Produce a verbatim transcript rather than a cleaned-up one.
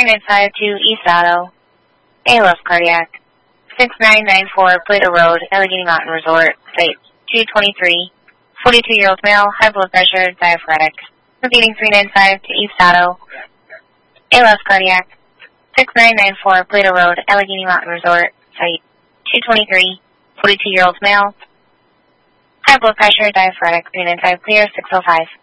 three nine five to East Otto. A L F cardiac. six nine nine four Plato Road, Allegheny Mountain Resort, site two twenty-three. forty-two-year-old male, high blood pressure, diaphoretic. Repeating three nine five to East Otto. A L F cardiac. six nine nine four Plato Road, Allegheny Mountain Resort, site two twenty-three. forty-two-year-old male, high blood pressure, diaphoretic. three nine five clear, six oh five.